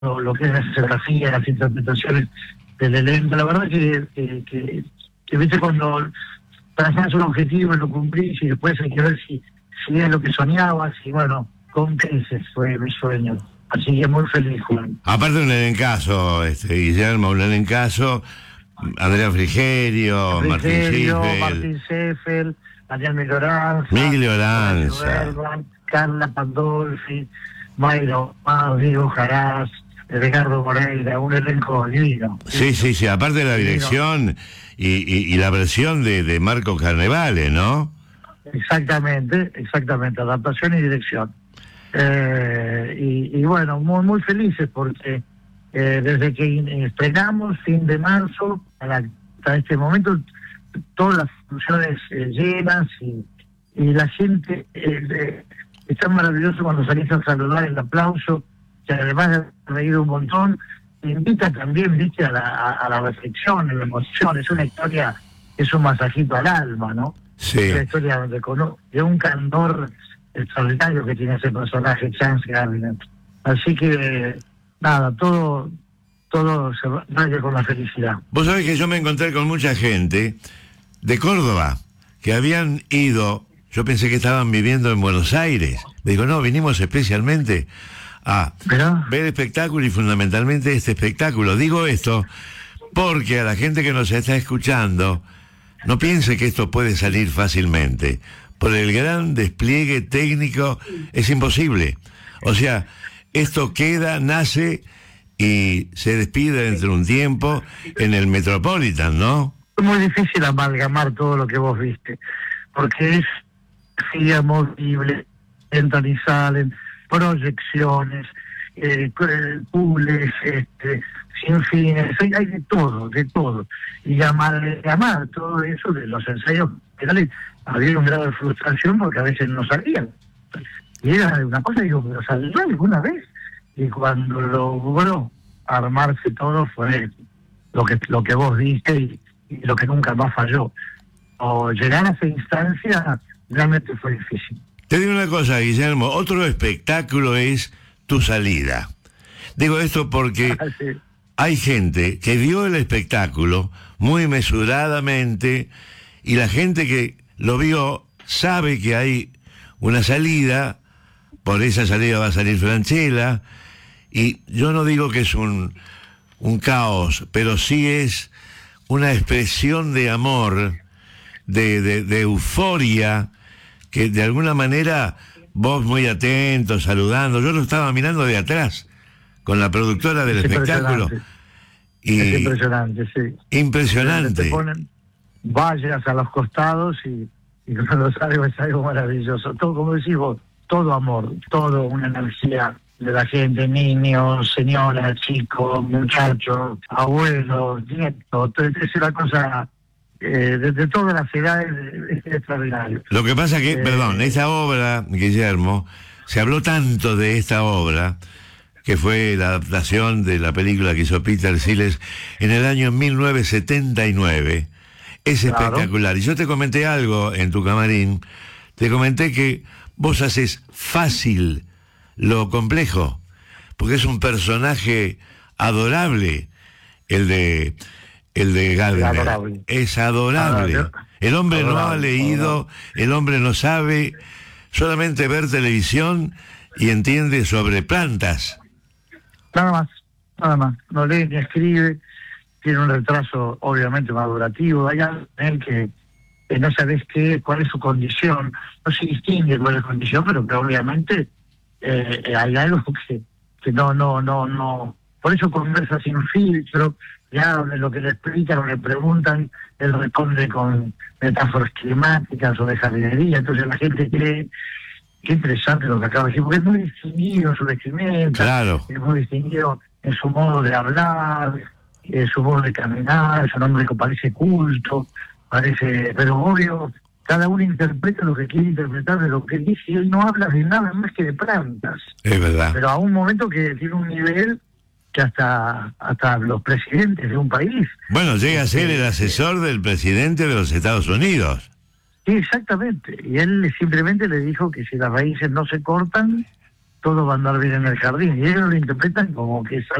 lo que es la escenografía, las interpretaciones del elenco. La verdad que viste, cuando trazas un objetivo y lo cumplís y después hay que ver si es lo que soñabas, y bueno, con creces fue mi sueño. Así que muy feliz, Juan. Aparte de un elencazo, Guillermo, un elencazo, Andrea Frigerio, Martín Seffel, Daniel Miguel Oranza, Carla Pandolfi, Mayro Más, Diego Jaraz, Ricardo Moreira, un elenco divino. Sí, aparte de la dirección y la versión de Marco Carnevale, ¿no? Exactamente, adaptación y dirección. Y bueno, muy felices porque desde que estrenamos, fin de marzo, hasta este momento, todas las funciones llenas, y la gente es tan maravilloso cuando salís a saludar, el aplauso, que además de haber reído un montón, te invita también, viste, a la reflexión, a la emoción. Es una historia, es un masajito al alma, ¿no? Sí. Es una historia de un candor extraordinario que tiene ese personaje, Chance Gardner. Así que nada, todo se vaya con la felicidad. Vos sabés que yo me encontré con mucha gente de Córdoba que habían ido, yo pensé que estaban viviendo en Buenos Aires. Me digo, no, vinimos especialmente a ver espectáculo, y fundamentalmente este espectáculo. Digo esto porque a la gente que nos está escuchando no piense que esto puede salir fácilmente. Por el gran despliegue técnico es imposible. O sea, esto nace y se despide dentro de un tiempo en el Metropolitan, ¿no? Es muy difícil amalgamar todo lo que vos viste, porque es energía movible, entran y salen, proyecciones, puzzles, sin fines, hay de todo. Y llamar todo eso de los ensayos generales, había un grado de frustración porque a veces no salían. Y era una cosa, digo, pero ¿saldrá alguna vez? Y cuando logró armarse todo fue lo que vos viste y lo que nunca más falló. O llegar a esa instancia realmente fue difícil. Te digo una cosa, Guillermo, otro espectáculo es tu salida. Digo esto porque Sí. Hay gente que vio el espectáculo muy mesuradamente, y la gente que lo vio sabe que hay una salida. Por esa salida va a salir Francella, y yo no digo que es un caos, pero sí es una expresión de amor, de euforia, que de alguna manera vos muy atento, saludando. Yo lo estaba mirando de atrás con la productora del espectáculo. Es impresionante, sí. Impresionante. Te ponen vallas a los costados y cuando salgo es algo maravilloso. Todo, como decís vos, todo amor, todo una energía de la gente, niños, señoras, chicos, muchachos, abuelos, nietos. Es una cosa de todas las edades, es extraordinario. Lo que pasa que, perdón, esa obra, Guillermo, se habló tanto de esta obra, que fue la adaptación de la película que hizo Peter Sellers en el año 1979. Es espectacular. Y yo te comenté algo en tu camarín, te comenté que vos haces fácil lo complejo, porque es un personaje adorable, el de Gardner. Es adorable. El hombre no ha leído, el hombre no sabe, solamente ver televisión y entiende sobre plantas. Nada más. No lee ni escribe, tiene un retraso obviamente madurativo. Hay algo en él que no sabes cuál es su condición, no se distingue cuál es su condición, pero que obviamente hay algo que no. Por eso conversa sin filtro, le habla, lo que le explican o le preguntan, él responde con metáforas climáticas o de jardinería. Entonces la gente cree. Qué interesante lo que acaba de decir, porque es muy distinguido en su vestimenta, claro. Es muy distinguido en su modo de hablar, en su modo de caminar. Es un hombre que parece culto, pero obvio, cada uno interpreta lo que quiere interpretar de lo que dice, y él no habla de nada más que de plantas. Es verdad. Pero a un momento que tiene un nivel que hasta los presidentes de un país... Bueno, llega a ser el asesor del presidente de los Estados Unidos. Sí, exactamente. Y él simplemente le dijo que si las raíces no se cortan, todo va a andar bien en el jardín. Y ellos lo interpretan como que es